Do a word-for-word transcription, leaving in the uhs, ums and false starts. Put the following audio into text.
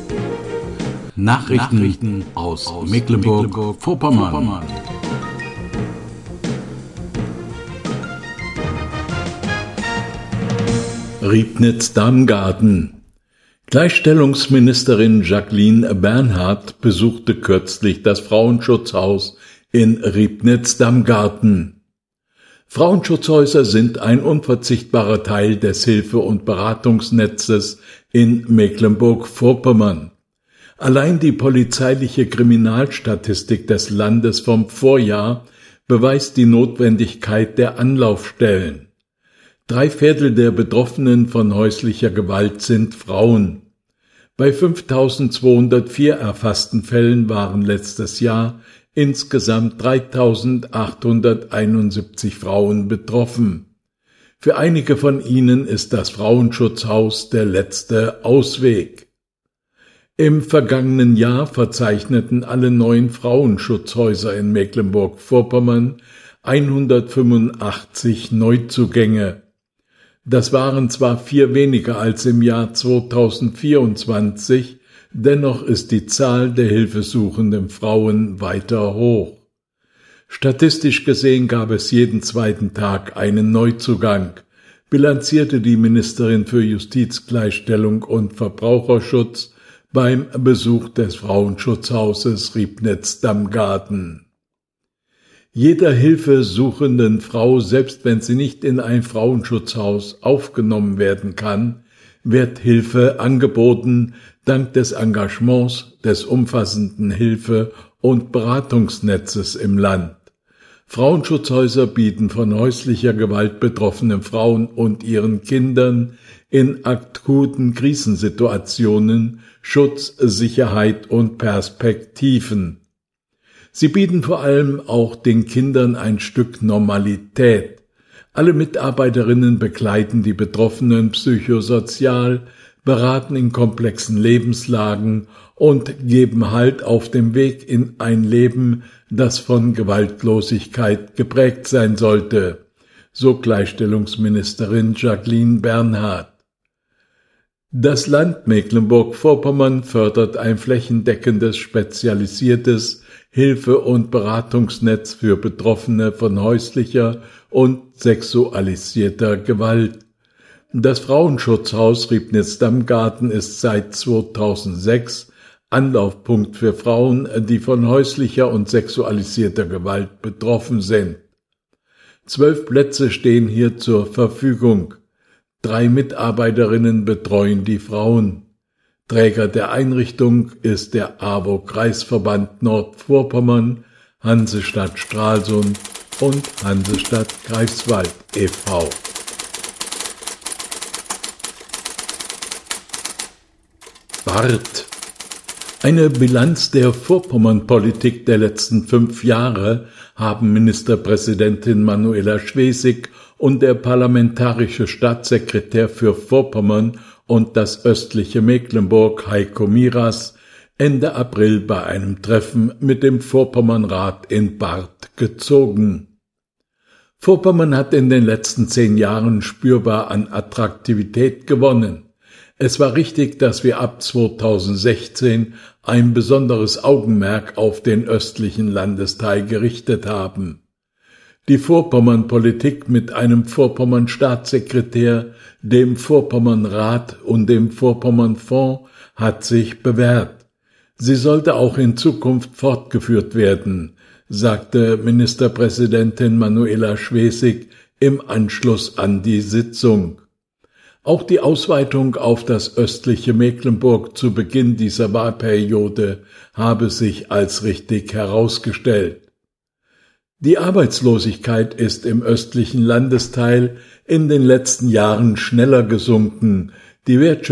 Nachrichten, Nachrichten aus, aus Mecklenburg-Vorpommern. Mecklenburg Ribnitz-Damgarten. Gleichstellungsministerin Jacqueline Bernhardt besuchte kürzlich das Frauenschutzhaus in Ribnitz-Damgarten. Frauenschutzhäuser sind ein unverzichtbarer Teil des Hilfe- und Beratungsnetzes in Mecklenburg-Vorpommern. Allein die polizeiliche Kriminalstatistik des Landes vom Vorjahr beweist die Notwendigkeit der Anlaufstellen. Drei Viertel der Betroffenen von häuslicher Gewalt sind Frauen. Bei fünftausendzweihundertvier erfassten Fällen waren letztes Jahr insgesamt dreitausendachthunderteinundsiebzig Frauen betroffen. Für einige von ihnen ist das Frauenschutzhaus der letzte Ausweg. Im vergangenen Jahr verzeichneten alle neun Frauenschutzhäuser in Mecklenburg-Vorpommern hundertfünfundachtzig Neuzugänge. Das waren zwar vier weniger als im Jahr zweitausendvierundzwanzig, dennoch ist die Zahl der hilfesuchenden Frauen weiter hoch. Statistisch gesehen gab es jeden zweiten Tag einen Neuzugang, bilanzierte die Ministerin für Justiz, Gleichstellung und Verbraucherschutz beim Besuch des Frauenschutzhauses Ribnitz-Damgarten. Jeder hilfesuchenden Frau, selbst wenn sie nicht in ein Frauenschutzhaus aufgenommen werden kann, wird Hilfe angeboten, dank des Engagements des umfassenden Hilfe- und Beratungsnetzes im Land. Frauenschutzhäuser bieten von häuslicher Gewalt betroffenen Frauen und ihren Kindern in akuten Krisensituationen Schutz, Sicherheit und Perspektiven. Sie bieten vor allem auch den Kindern ein Stück Normalität. Alle Mitarbeiterinnen begleiten die Betroffenen psychosozial, beraten in komplexen Lebenslagen und geben Halt auf dem Weg in ein Leben, das von Gewaltlosigkeit geprägt sein sollte, so Gleichstellungsministerin Jacqueline Bernhardt. Das Land Mecklenburg-Vorpommern fördert ein flächendeckendes, spezialisiertes Hilfe- und Beratungsnetz für Betroffene von häuslicher und sexualisierter Gewalt. Das Frauenschutzhaus Ribnitz-Damgarten ist seit zweitausendsechs Anlaufpunkt für Frauen, die von häuslicher und sexualisierter Gewalt betroffen sind. Zwölf Plätze stehen hier zur Verfügung. Drei Mitarbeiterinnen betreuen die Frauen. Träger der Einrichtung ist der A W O-Kreisverband Nordvorpommern, Hansestadt Stralsund und Hansestadt Greifswald e V Barth. Eine Bilanz der Vorpommernpolitik der letzten fünf Jahre haben Ministerpräsidentin Manuela Schwesig und der parlamentarische Staatssekretär für Vorpommern und das östliche Mecklenburg Heiko Miras Ende April bei einem Treffen mit dem Vorpommernrat in Barth gezogen. Vorpommern hat in den letzten zehn Jahren spürbar an Attraktivität gewonnen. Es war richtig, dass wir ab zweitausendsechzehn ein besonderes Augenmerk auf den östlichen Landesteil gerichtet haben. Die Vorpommernpolitik mit einem Vorpommern-Staatssekretär, dem Vorpommernrat und dem Vorpommernfonds hat sich bewährt. Sie sollte auch in Zukunft fortgeführt werden, sagte Ministerpräsidentin Manuela Schwesig im Anschluss an die Sitzung. Auch die Ausweitung auf das östliche Mecklenburg zu Beginn dieser Wahlperiode habe sich als richtig herausgestellt. Die Arbeitslosigkeit ist im östlichen Landesteil in den letzten Jahren schneller gesunken. Die Wertschöpfung